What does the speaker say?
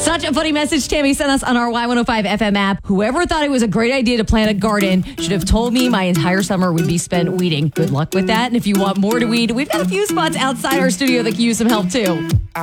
Such a funny message Tammy sent us on our Y105 FM app. Whoever thought it was a great idea to plant a garden should have told me my entire summer would be spent weeding. Good luck with that. And if you want more to weed, we've got a few spots outside our studio that can use some help too.